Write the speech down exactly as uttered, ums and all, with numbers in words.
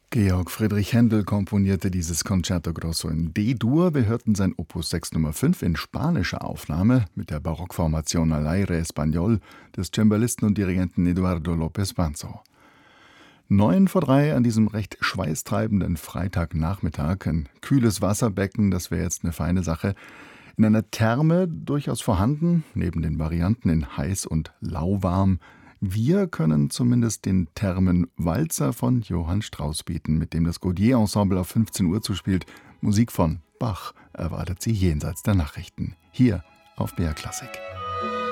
Georg Friedrich Händel komponierte dieses Concerto Grosso in D-Dur. Wir hörten sein Opus sechs Nummer fünf in spanischer Aufnahme mit der Barockformation Al Aire Español des Cembalisten und Dirigenten Eduardo López Banzo. Neun vor drei an diesem recht schweißtreibenden Freitagnachmittag. Ein kühles Wasserbecken, das wäre jetzt eine feine Sache. In einer Therme durchaus vorhanden, neben den Varianten in heiß und lauwarm. Wir können zumindest den Thermenwalzer von Johann Strauss bieten, mit dem das Gaudier-Ensemble auf fünfzehn Uhr zuspielt. Musik von Bach erwartet Sie jenseits der Nachrichten. Hier auf B R Klassik.